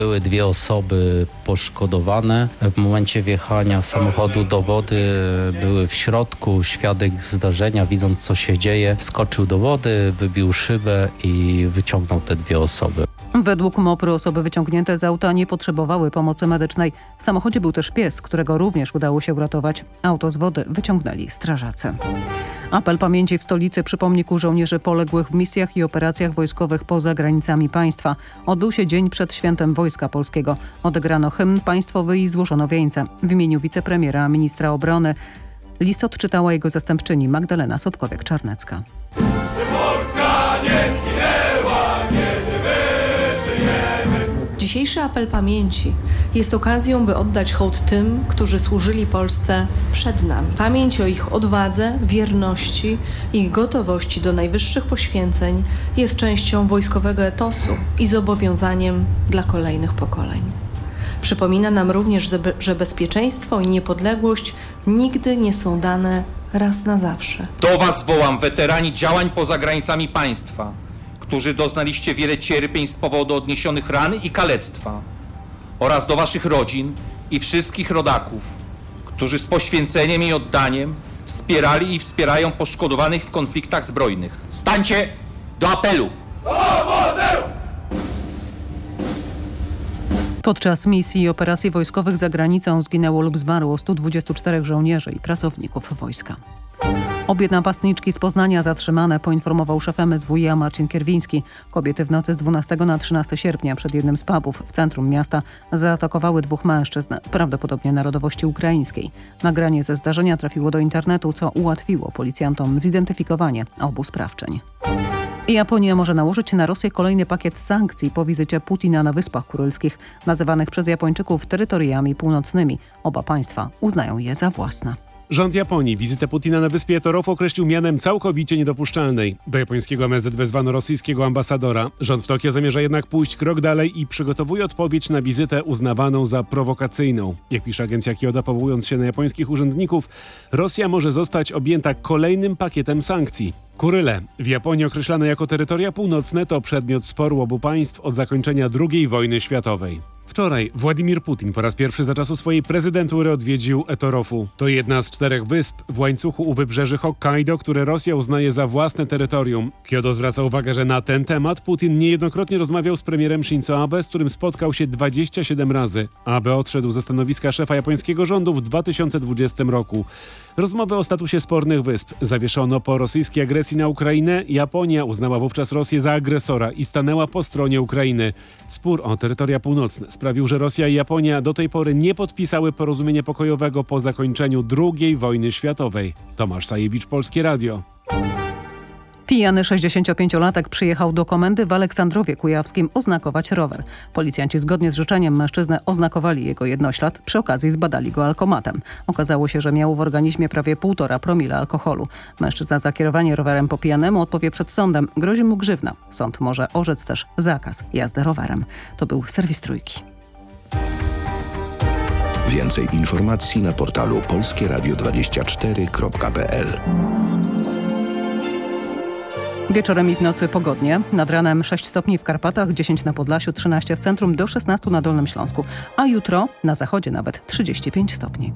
Były 2 osoby poszkodowane. W momencie wjechania samochodu do wody były w środku. Świadek zdarzenia, widząc co się dzieje, wskoczył do wody, wybił szybę i wyciągnął te 2 osoby. Według MOPR-u osoby wyciągnięte z auta nie potrzebowały pomocy medycznej. W samochodzie był też pies, którego również udało się uratować. Auto z wody wyciągnęli strażacy. Apel pamięci w stolicy przy pomniku żołnierzy poległych w misjach i operacjach wojskowych poza granicami państwa. Odbył się dzień przed świętem Wojska Polskiego. Odegrano hymn państwowy i złożono wieńce. W imieniu wicepremiera, ministra obrony list odczytała jego zastępczyni Magdalena Sobkowiak-Czarnecka. Polska nie zginęła, kiedy my żyjemy. Dzisiejszy apel pamięci jest okazją, by oddać hołd tym, którzy służyli Polsce przed nami. Pamięć o ich odwadze, wierności, ich gotowości do najwyższych poświęceń jest częścią wojskowego etosu i zobowiązaniem dla kolejnych pokoleń. Przypomina nam również, że bezpieczeństwo i niepodległość nigdy nie są dane raz na zawsze. Do Was wołam, weterani działań poza granicami państwa, którzy doznaliście wiele cierpień z powodu odniesionych ran i kalectwa, oraz do Waszych rodzin i wszystkich rodaków, którzy z poświęceniem i oddaniem wspierali i wspierają poszkodowanych w konfliktach zbrojnych. Stańcie do apelu! Podczas misji i operacji wojskowych za granicą zginęło lub zmarło 124 żołnierzy i pracowników wojska. Obie napastniczki z Poznania zatrzymane, poinformował szef MSWiA Marcin Kierwiński. Kobiety w nocy z 12 na 13 sierpnia przed jednym z pubów w centrum miasta zaatakowały 2 mężczyzn, prawdopodobnie narodowości ukraińskiej. Nagranie ze zdarzenia trafiło do internetu, co ułatwiło policjantom zidentyfikowanie obu sprawczyń. Japonia może nałożyć na Rosję kolejny pakiet sankcji po wizycie Putina na Wyspach Kurylskich, nazywanych przez Japończyków terytoriami północnymi. Oba państwa uznają je za własne. Rząd Japonii wizytę Putina na wyspie Torow określił mianem całkowicie niedopuszczalnej. Do japońskiego MSZ wezwano rosyjskiego ambasadora. Rząd w Tokio zamierza jednak pójść krok dalej i przygotowuje odpowiedź na wizytę uznawaną za prowokacyjną. Jak pisze agencja Kyodo, powołując się na japońskich urzędników, Rosja może zostać objęta kolejnym pakietem sankcji. Kuryle, w Japonii określane jako terytoria północne, to przedmiot sporu obu państw od zakończenia II wojny światowej. Wczoraj Władimir Putin po raz pierwszy za czasu swojej prezydentury odwiedził Torowu. To jedna z 4 wysp w łańcuchu u wybrzeży Hokkaido, które Rosja uznaje za własne terytorium. Kyodo zwraca uwagę, że na ten temat Putin niejednokrotnie rozmawiał z premierem Shinzo Abe, z którym spotkał się 27 razy. Abe odszedł ze stanowiska szefa japońskiego rządu w 2020 roku. Rozmowy o statusie spornych wysp zawieszono po rosyjskiej agresji na Ukrainę. Japonia uznała wówczas Rosję za agresora i stanęła po stronie Ukrainy. Spór o terytoria północne sprawił, że Rosja i Japonia do tej pory nie podpisały porozumienia pokojowego po zakończeniu II wojny światowej. Tomasz Sajewicz, Polskie Radio. Pijany 65-latek przyjechał do komendy w Aleksandrowie Kujawskim oznakować rower. Policjanci zgodnie z życzeniem mężczyznę oznakowali jego jednoślad, przy okazji zbadali go alkomatem. Okazało się, że miał w organizmie prawie 1,5 promila alkoholu. Mężczyzna za kierowanie rowerem po pijanemu odpowie przed sądem. Grozi mu grzywna. Sąd może orzec też zakaz jazdy rowerem. To był serwis Trójki. Więcej informacji na portalu polskieradio24.pl. Wieczorem i w nocy pogodnie. Nad ranem 6 stopni w Karpatach, 10 na Podlasiu, 13 w centrum, do 16 na Dolnym Śląsku. A jutro na zachodzie nawet 35 stopni.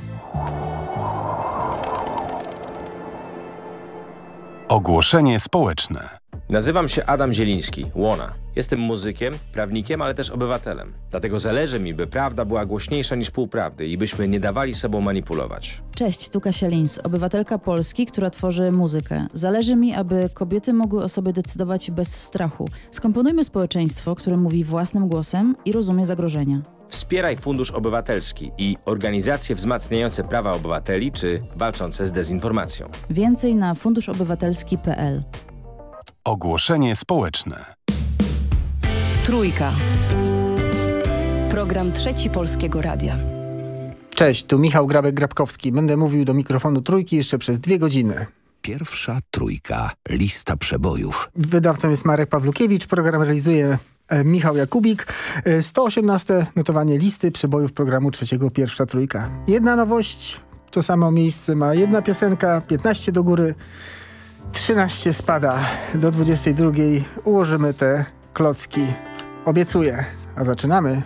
Ogłoszenie społeczne. Nazywam się Adam Zieliński, Łona. Jestem muzykiem, prawnikiem, ale też obywatelem. Dlatego zależy mi, by prawda była głośniejsza niż półprawdy i byśmy nie dawali sobą manipulować. Cześć, tu Kasia Lins, obywatelka Polski, która tworzy muzykę. Zależy mi, aby kobiety mogły o sobie decydować bez strachu. Skomponujmy społeczeństwo, które mówi własnym głosem i rozumie zagrożenia. Wspieraj Fundusz Obywatelski i organizacje wzmacniające prawa obywateli czy walczące z dezinformacją. Więcej na funduszobywatelski.pl. Ogłoszenie społeczne. Trójka. Program Trzeci Polskiego Radia. Cześć, tu Michał Grabek-Grabkowski. Będę mówił do mikrofonu Trójki jeszcze przez 2 godziny. Pierwsza trójka. Lista przebojów. Wydawcą jest Marek Pawlukiewicz. Program realizuje Michał Jakubik. 118 notowanie listy przebojów programu Trzeciego Pierwsza Trójka. Jedna nowość, to samo miejsce ma jedna piosenka, 15 do góry, 13 spada. Do 22 ułożymy te klocki. Obiecuję. a zaczynamy